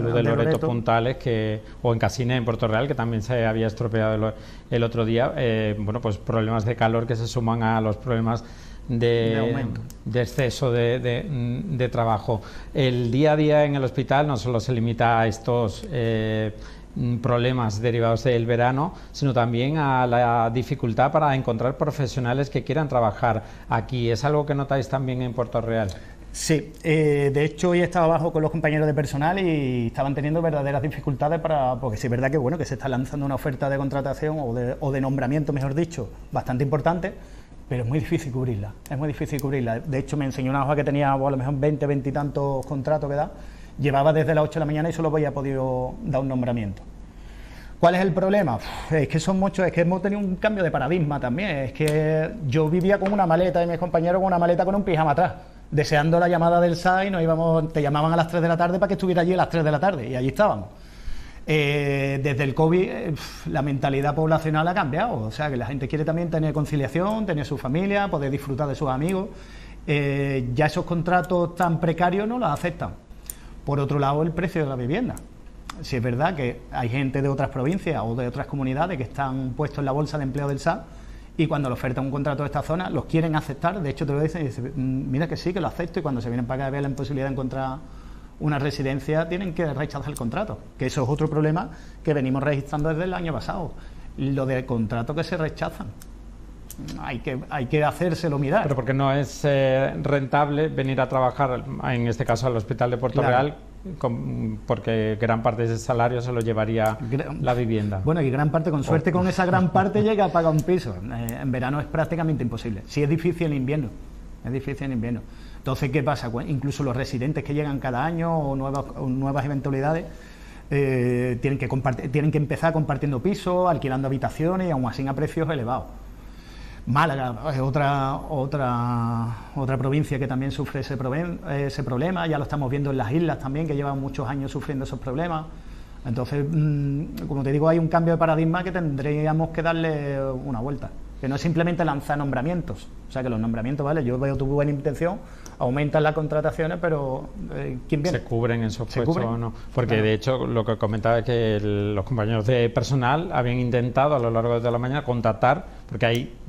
Cruz de Loreto Puntales, o en Casines, en Puerto Real, que también se había estropeado el otro día. Bueno, pues problemas de calor que se suman a los problemas de exceso de trabajo. El día a día en el hospital no solo se limita a estos problemas derivados del verano, sino también a la dificultad para encontrar profesionales que quieran trabajar aquí. ¿Es algo que notáis también en Puerto Real? Sí, de hecho hoy estaba abajo con los compañeros de personal y estaban teniendo verdaderas dificultades porque sí es verdad que bueno que se está lanzando una oferta de contratación o de nombramiento, mejor dicho, bastante importante, pero es muy difícil cubrirla, De hecho me enseñó una hoja que tenía a lo mejor 20 y tantos contratos que da, llevaba desde las 8 de la mañana y solo había podido dar un nombramiento. ¿Cuál es el problema? Es que son muchos, es que hemos tenido un cambio de paradigma también, es que yo vivía con una maleta y mis compañeros con una maleta con un pijama atrás, deseando la llamada del SAI, te llamaban a las 3 de la tarde para que estuviera allí a las 3 de la tarde y allí estábamos. Desde el COVID la mentalidad poblacional ha cambiado, o sea que la gente quiere también tener conciliación, tener su familia, poder disfrutar de sus amigos. Ya esos contratos tan precarios no los aceptan. Por otro lado, el precio de la vivienda. Si es verdad que hay gente de otras provincias o de otras comunidades que están puestos en la bolsa de empleo del SAT y cuando le ofertan un contrato de esta zona los quieren aceptar, de hecho te lo dicen y dicen, mira que sí, que lo acepto, y cuando se vienen para acá y ven la imposibilidad de encontrar una residencia tienen que rechazar el contrato, que eso es otro problema que venimos registrando desde el año pasado, lo de contratos que se rechazan. Hay que hacérselo mirar. Pero porque no es rentable venir a trabajar, en este caso al Hospital de Puerto Real, porque gran parte de ese salario se lo llevaría la vivienda. Bueno, y gran parte, con suerte, con esa gran parte llega a pagar un piso. En verano es prácticamente imposible. Sí es difícil en invierno. Entonces, ¿qué pasa? Incluso los residentes que llegan cada año o nuevas eventualidades tienen que empezar compartiendo pisos, alquilando habitaciones y aún así a precios elevados. Málaga es otra provincia que también sufre ese problema, ya lo estamos viendo en las islas también, que llevan muchos años sufriendo esos problemas. Entonces, como te digo, hay un cambio de paradigma que tendríamos que darle una vuelta, que no es simplemente lanzar nombramientos, o sea que los nombramientos, vale, yo veo tu buena intención, aumentan las contrataciones, pero ¿quién viene? ¿Se cubren esos puestos o no? Porque claro, de hecho lo que comentaba es que los compañeros de personal habían intentado a lo largo de toda la mañana contactar, porque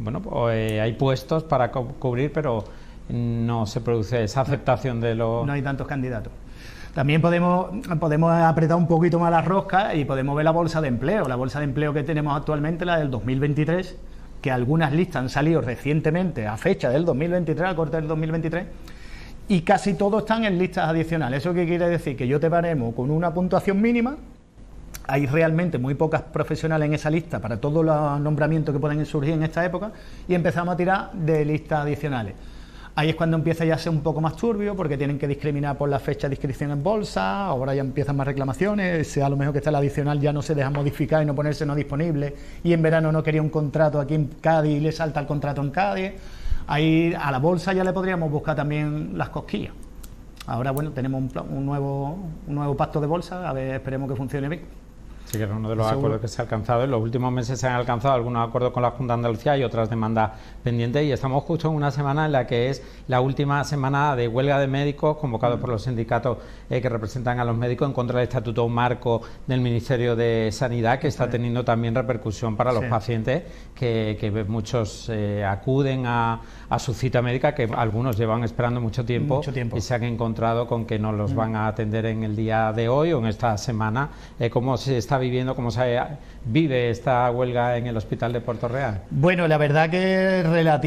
hay puestos para cubrir, pero no se produce esa aceptación de los... No hay tantos candidatos. También podemos apretar un poquito más las roscas y podemos ver la bolsa de empleo. La bolsa de empleo que tenemos actualmente, la del 2023, que algunas listas han salido recientemente a fecha del 2023, al corte del 2023, y casi todos están en listas adicionales. ¿Eso qué quiere decir? Que yo te baremo con una puntuación mínima, hay realmente muy pocas profesionales en esa lista para todos los nombramientos que pueden surgir en esta época, y empezamos a tirar de listas adicionales. Ahí es cuando empieza ya a ser un poco más turbio, porque tienen que discriminar por la fecha de inscripción en bolsa, ahora ya empiezan más reclamaciones, a lo mejor que está el adicional ya no se deja modificar y no ponerse no disponible, y en verano no quería un contrato aquí en Cádiz y le salta el contrato en Cádiz. Ahí a la bolsa ya le podríamos buscar también las cosquillas. Ahora, bueno, tenemos un nuevo pacto de bolsa, a ver, esperemos que funcione bien. Sí, que era uno de los acuerdos que se ha alcanzado. En los últimos meses se han alcanzado algunos acuerdos con la Junta de Andalucía y otras demandas pendientes, y estamos justo en una semana en la que es la última semana de huelga de médicos convocados por los sindicatos que representan a los médicos en contra del estatuto marco del Ministerio de Sanidad, que está teniendo también repercusión para los pacientes, que muchos acuden a su cita médica, que algunos llevan esperando mucho tiempo y se han encontrado con que no los van a atender en el día de hoy o en esta semana. ¿Cómo se está viviendo, cómo se vive esta huelga en el Hospital de Puerto Real? Bueno, la verdad que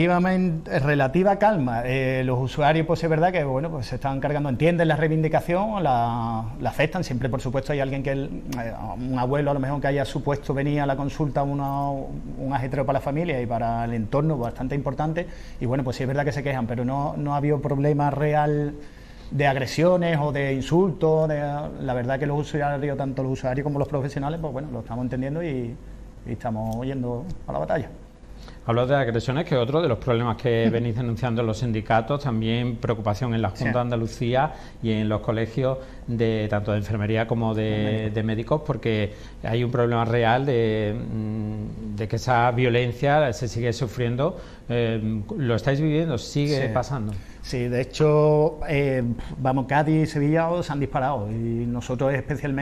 relativa calma. Los usuarios, pues es verdad que bueno, pues se están cargando, entienden la reivindicación, la aceptan. Siempre, por supuesto, hay alguien un abuelo a lo mejor que haya supuesto venir a la consulta un ajetreo para la familia y para el entorno bastante importante, y bueno, pues sí es verdad que se quejan, pero no ha habido problema real de agresiones o de insultos. La verdad que los usuarios, tanto los usuarios como los profesionales, pues bueno, lo estamos entendiendo y estamos yendo a la batalla. Hablo de agresiones, que es otro de los problemas que venís denunciando los sindicatos, también preocupación en la Junta de Andalucía y en los colegios tanto de enfermería como de médicos, porque hay un problema real de que esa violencia se sigue sufriendo. ¿Lo estáis viviendo? ¿Sigue pasando? Sí, de hecho, Cádiz y Sevilla se han disparado, y nosotros especialmente